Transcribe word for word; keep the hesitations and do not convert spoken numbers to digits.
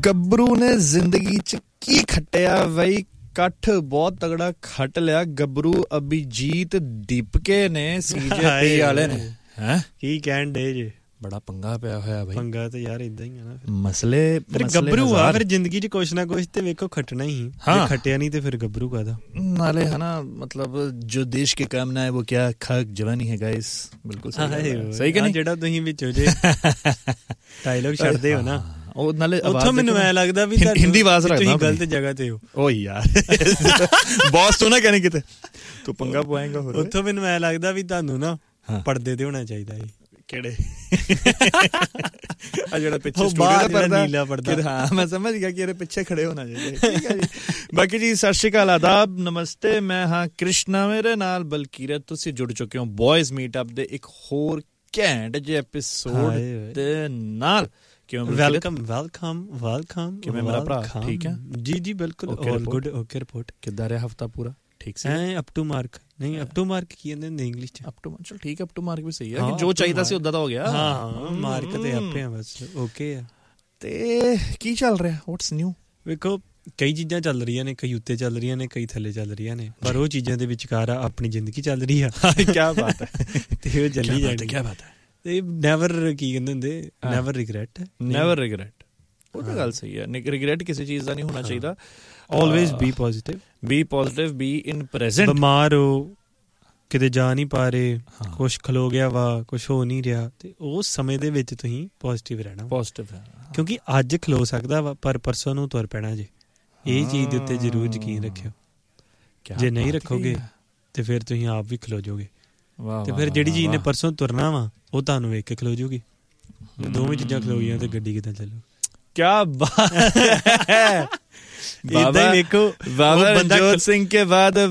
ਗੱਭਰੂ ਨੇ ਜ਼ਿੰਦਗੀ 'ਚ ਕੀ ਖੱਟਿਆ ਬਈ? ਕੱਠ ਬਹੁਤ ਤਗੜਾ ਖੱਟ ਲਿਆ ਗੱਭਰੂ ਅਭਿਜੀਤ ਦੀਪਕੇ ਨੇ ਸੀਜੇ ਵਾਲੇ ਨੇ। ਹੈ ਕੀ ਕਹਿਣ ਡੇ ਜੇ? ਬੜਾ ਪੰਗਾ ਪਿਆ ਹੋਇਆ ਬਈ। ਪੰਗਾ ਤੇ ਯਾਰ ਇਦਾਂ ਹੀ ਆ ਨਾ, ਮਸਲੇ ਫਿਰ ਗੱਭਰੂ ਆ, ਫਿਰ ਜ਼ਿੰਦਗੀ 'ਚ ਕੁਛ ਨਾ ਕੁਛ ਤੇ ਵੇਖੋ ਖੱਟਣਾ ਹੀ। ਜੇ ਖੱਟਿਆ ਨਹੀਂ ਤੇ ਫਿਰ ਗੱਭਰੂ ਕਾਹਦਾ? ਨਾਲੇ ਹੈ ਨਾ, ਮਤਲਬ ਜੋ ਦੇਸ਼ ਕੇ ਕੰਮ ਨਾ ਹੈ वो क्या खाक जवानी है गाइस। ਬਿਲਕੁਲ ਸਹੀ ਕਿ ਨਹੀਂ? ਜਿਹੜਾ ਤੁਸੀਂ ਵਿੱਚੋਂ ਜੇ ਡਾਇਲੌਗ ਛੱਡਦੇ ਹੋ ਨਾ, ਉਹ ਨਾਲੇ ਉੱਥੋਂ ਮੈਨੂੰ ਐ ਲੱਗਦਾ ਵੀ ਹਿੰਦੀ ਆਵਾਜ਼ ਰੱਖਦਾ, ਤੁਸੀਂ ਗਲਤ ਜਗ੍ਹਾ ਤੇ ਹੋ। ਓ ਯਾਰ ਬੌਸ ਤੂੰ ਨਾ ਕਹਿਣੀ ਕਿਤੇ ਤੂੰ ਪੰਗਾ ਪਵਾਏਂਗਾ। ਹੋਰ ਉੱਥੋਂ ਮੈਨੂੰ ਐ ਲੱਗਦਾ ਵੀ ਤੁਹਾਨੂੰ ਨਾ ਪਰਦੇ ਤੇ ਹੋਣਾ ਚਾਹੀਦਾ ਹੈ। ਕਿਹੜੇ ਆ ਜਿਹੜਾ ਪਿੱਛੇ ਸਟੂਡੀਓ ਦਾ ਨੀਲਾ ਪਰਦਾ? ਹਾਂ ਮੈਂ ਸਮਝ ਗਿਆ ਕਿ ਇਹਦੇ ਪਿੱਛੇ ਖੜੇ ਹੋਣਾ ਚਾਹੀਦਾ। ਠੀਕ ਹੈ ਜੀ। ਬਾਕੀ ਜੀ ਸਤਿ ਸ਼੍ਰੀ ਅਕਾਲ, ਆਦਾਬ, ਨਮਸਤੇ। ਮੈਂ ਹਾਂ ਕ੍ਰਿਸ਼ਨਾ, ਮੇਰੇ ਨਾਲ ਬਲਕੀਰਤ। ਤੁਸੀਂ ਜੁੜ ਚੁੱਕੇ ਹੋ ਬॉयਜ਼ ਮੀਟਅਪ ਦੇ ਇੱਕ ਹੋਰ ਘੈਂਟ ਜਿਹੇ ਐਪੀਸੋਡ ਦੇ ਨਾਲ। ਕਿਉਂ? Welcome welcome welcome. ਕਿਵੇਂ ਮੇਰਾ ਭਰਾ? ਠੀਕ ਹੈ ਜੀ ਜੀ ਬਿਲਕੁਲ ਆਲ ਗੁੱਡ। Okay report. ਕਿੱਦਾਂ ਰਿਹਾ ਹਫਤਾ ਪੂਰਾ? ਠੀਕ ਸੀ? ਐ ਅਪ ਟੂ ਮਾਰਕ? ਨਹੀਂ ਅਪ ਟੂ ਮਾਰਕ ਕੀ ਕਹਿੰਦੇ ਨੇ ਇੰਗਲਿਸ਼ ਚ? Up to mark. ਚਲ ਠੀਕ ਹੈ, ਅਪ ਟੂ ਮਾਰਕ ਵੀ ਸਹੀ ਹੈ ਕਿ ਜੋ ਚਾਹੀਦਾ ਸੀ ਉਦਾਂ ਦਾ ਹੋ ਗਿਆ। ਹਾਂ ਮਾਰਕ ਤੇ ਆਪੇ ਆ ਬਸ। ਓਕੇ ਆ। ਤੇ ਕੀ ਚੱਲ ਰਿਹਾ? What's new? ਵੇਖੋ ਕਈ ਚੀਜ਼ਾਂ ਚੱਲ ਰਹੀਆਂ ਨੇ, ਕਈ ਉੱਤੇ ਚੱਲ ਰਹੀਆਂ ਨੇ, ਕਈ ਥੱਲੇ ਚੱਲ ਰਹੀਆਂ ਨੇ, ਪਰ ਉਹ ਚੀਜ਼ਾਂ ਦੇ ਵਿਚਕਾਰ ਆ ਆਪਣੀ ਜ਼ਿੰਦਗੀ ਚੱਲ ਰਹੀ ਆ। ਕਿਆ ਬਾਤ ਹੈ। ਤੇ ਉਹ ਚੱਲੀ ਜਾਣੀ। ਕਿਆ ਬਾਤ ਹੈ। ਤੇ ਨੈਵਰ ਕੀ ਕਹਿੰਦੇ ਹੁੰਦੇ, ਨੈਵਰ ਰਿਗਰੈਟ। Never regret. ਉਹ ਤਾਂ ਗੱਲ ਸਹੀ ਹੈ। ਰਿਗਰੈਟ ਕਿਸੇ ਚੀਜ਼ ਦਾ ਨਹੀਂ ਹੋਣਾ ਚਾਹੀਦਾ। Always B positive. B positive, be in present. ਬਿਮਾਰ ਹੋ, ਕਿਤੇ ਜਾ ਨਹੀਂ ਪਾ ਰਹੇ, ਕੁਛ ਖਲੋ ਗਿਆ ਵਾ, ਕੁਛ ਹੋ ਨਹੀਂ ਰਿਹਾ, ਤੇ ਉਸ ਸਮੇਂ ਦੇ ਵਿੱਚ ਤੁਸੀਂ ਪੋਜ਼ਿਟਿਵ ਰਹਿਣਾ। ਪੋਜ਼ਿਟਿਵ ਹੈ ਕਿਉਂਕਿ ਅੱਜ ਖਲੋ ਸਕਦਾ ਵਾ ਪਰ ਪਰਸੋਂ ਨੂੰ ਤੁਰ ਪੈਣਾ ਜੇ। ਇਹ ਚੀਜ਼ ਦੇ ਉੱਤੇ ਜ਼ਰੂਰ ਯਕੀਨ ਰੱਖਿਓ। ਜੇ ਨਹੀਂ ਰੱਖੋਗੇ ਤੇ ਫਿਰ ਤੁਸੀਂ ਆਪ ਵੀ ਖਲੋ ਜਾਓਗੇ। ਤੇ ਫਿਰ ਜਿਹੜੀ ਚੀਜ਼ ਨੇ ਪਰਸੋਂ ਤੁਰਨਾ ਵਾ ਉਹ ਤੁਹਾਨੂੰ ਵੇਖ ਕੇ ਖਲੋ ਜਾਊਗੀ। ਦੋਵੇਂ ਚੀਜ਼ਾਂ ਖਲੋ ਗਈਆਂ ਤੇ ਗੱਡੀ ਕਿੱਦਾਂ ਚੱਲੂ? ਕਿਆ ਬਾਤ ਹੈ। ਏਦਾਂ ਹੀ ਵੇਖੋ ਬਾਬਾ ਜੋਤ ਸਿੰਘ ਕੇ ਬਾਅਦ